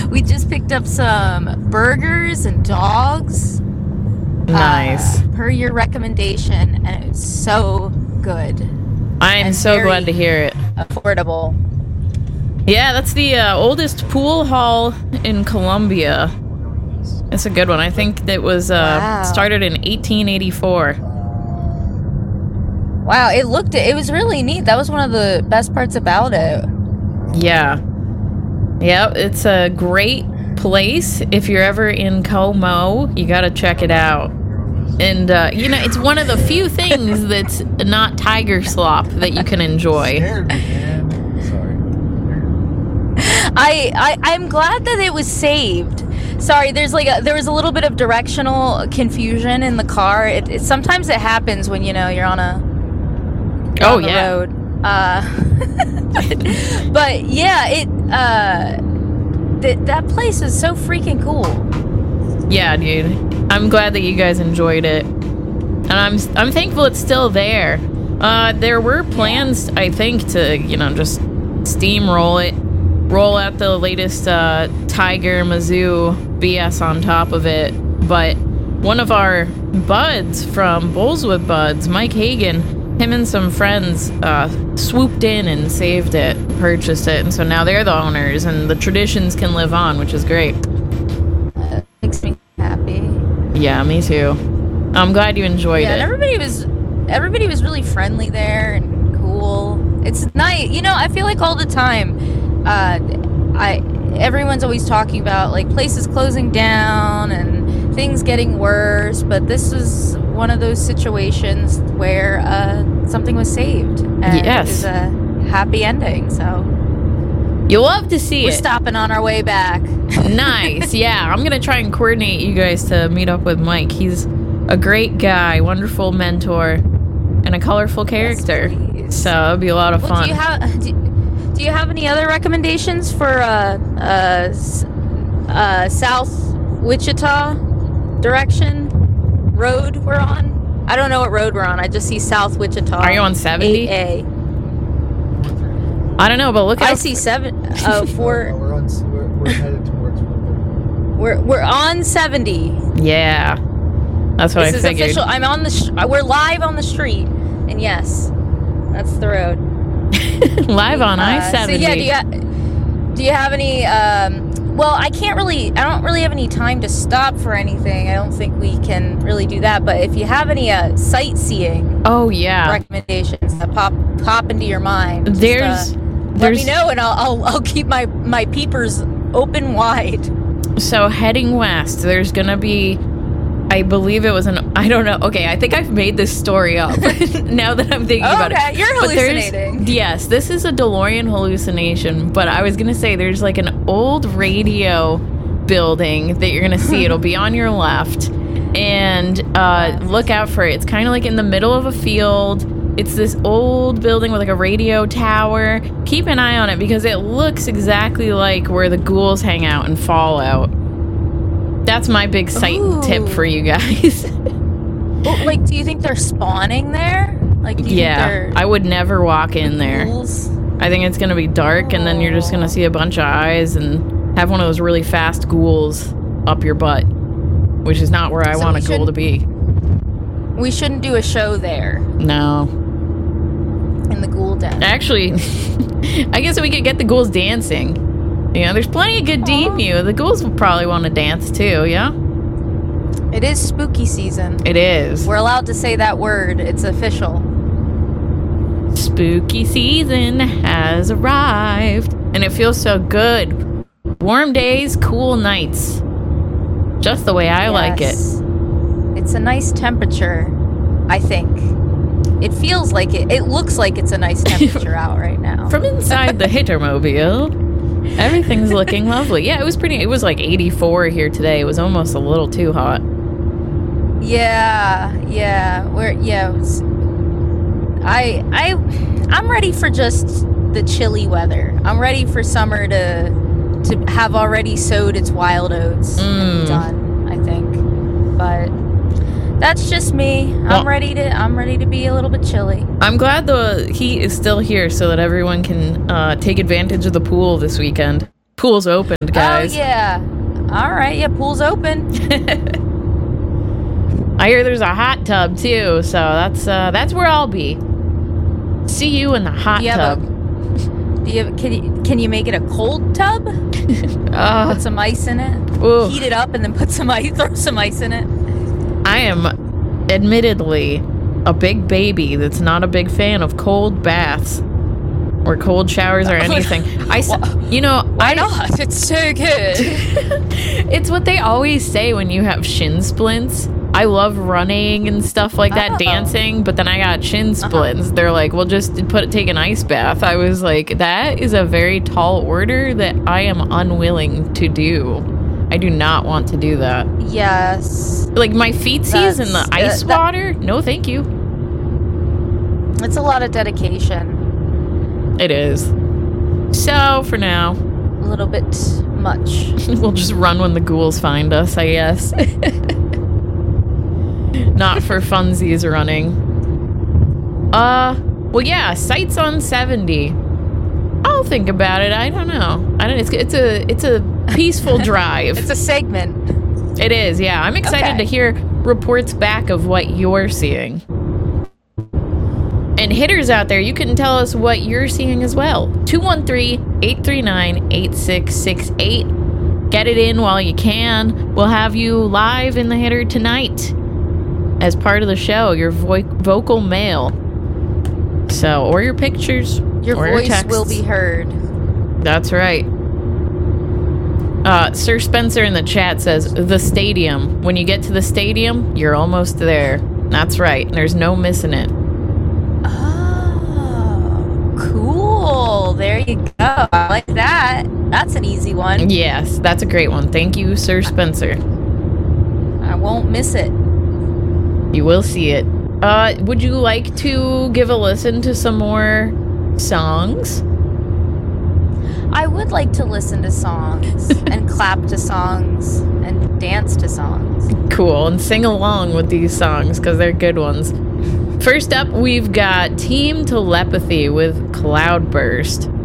We just picked up some burgers and dogs. Nice. Per your recommendation, and it's so good. I'm so glad to hear it. Affordable. Yeah, that's the oldest pool hall in Colombia. It's a good one. I think it was started in 1884. Wow, it was really neat. That was one of the best parts about it. Yeah. Yep, it's a great place. If you're ever in Como, you gotta check it out. And, it's one of the few things that's not tiger slop that you can enjoy. I'm glad that it was saved. Sorry, there was a little bit of directional confusion in the car. Sometimes it happens when, you're on the road. But yeah, that place is so freaking cool. Yeah, dude. I'm glad that you guys enjoyed it. And I'm thankful it's still there. There were plans, I think, to, just steamroll it, roll out the latest Tiger Mizzou BS on top of it. But one of our buds from Bullswood Buds, Mike Hagan, him and some friends swooped in and saved it, purchased it, and so now they're the owners, and the traditions can live on, which is great. Makes me happy. Yeah, me too. I'm glad you enjoyed it. Yeah, everybody was really friendly there and cool. It's nice. I feel like all the time, everyone's always talking about like places closing down and things getting worse, but this is one of those situations where something was saved. And it was a happy ending, so you'll love to see We're stopping on our way back. Nice. Yeah, I'm gonna try and coordinate you guys to meet up with Mike. He's a great guy, wonderful mentor, and a colorful character. Yes, so it'll be a lot of fun. Do you have any other recommendations for South Wichita direction road we're on? I don't know what road we're on. I just see South Wichita. Are you on 70? 8A. I don't know, but look at I see 7. Oh, 4. We're headed towards. We're on 70. Yeah, that's what I figured. This is official. I'm on we're live on the street, and yes, that's the road. Live on I-70. So yeah, do you have any? Well, I don't really have any time to stop for anything. I don't think we can really do that. But if you have any sightseeing, recommendations that pop into your mind, let me know, and I'll keep my peepers open wide. So heading west, there's gonna be, I believe it was I don't know. Okay, I think I've made this story up now that I'm thinking about it. Okay, you're hallucinating. Yes, this is a DeLorean hallucination, but I was going to say there's like an old radio building that you're going to see. It'll be on your left, and look out for it. It's kind of like in the middle of a field. It's this old building with like a radio tower. Keep an eye on it because it looks exactly like where the ghouls hang out in Fallout. That's my big sight tip for you guys. Well, like, do you think they're spawning there? Like, do you think they're I would never walk in there. ghouls? I think it's going to be dark, and then you're just going to see a bunch of eyes and have one of those really fast ghouls up your butt, which is not where I want a ghoul to be. We shouldn't do a show there. No. In the ghoul den. Actually, I guess we could get the ghouls dancing. There's plenty of good DMU. The ghouls will probably want to dance too, yeah? It is spooky season. It is. We're allowed to say that word. It's official. Spooky season has arrived. And it feels so good. Warm days, cool nights. Just the way I like it. It's a nice temperature, I think. It feels like it. It looks like it's a nice temperature out right now. From inside the Hittermobile, everything's looking lovely. Yeah, it was like 84 here today. It was almost a little too hot. I'm ready for just the chilly weather. I'm ready for summer to have already sowed its wild oats and be done, I think. But that's just me. I'm ready to be a little bit chilly. I'm glad the heat is still here so that everyone can take advantage of the pool this weekend. Pool's opened, guys. Oh, yeah. All right. Yeah, pool's open. I hear there's a hot tub, too. So that's where I'll be. See you in the hot tub. Can you make it a cold tub? Put some ice in it. Ooh. Heat it up and then throw some ice in it. I am admittedly a big baby that's not a big fan of cold baths or cold showers or anything. Why not? It's so good. It's what they always say when you have shin splints. I love running and stuff like that, dancing, but then I got shin splints. They're like, well, just take an ice bath. I was like, that is a very tall order that I am unwilling to do. I do not want to do that. Yes. Like my feetsies in the ice water? No, thank you. It's a lot of dedication. It is. So, for now. A little bit much. We'll just run when the ghouls find us, I guess. Not for funsies running. Well, yeah, sights on 70. I'll think about it. I don't know. It's a peaceful drive. It's a segment. It is, yeah. I'm excited to hear reports back of what you're seeing. And hitters out there, you can tell us what you're seeing as well. 213-839-8668. Get it in while you can. We'll have you live in the hitter tonight as part of the show, your vocal mail. So, or your pictures. Your voice will be heard. That's right. Sir Spencer in the chat says, the stadium. When you get to the stadium, you're almost there. That's right. There's no missing it. Oh, cool. There you go. I like that. That's an easy one. Yes, that's a great one. Thank you, Sir Spencer. I won't miss it. You will see it. Would you like to give a listen to some more songs? I would like to listen to songs and clap to songs and dance to songs. Cool, and sing along with these songs because they're good ones. First up, we've got Team Telepathy with Cloudburst.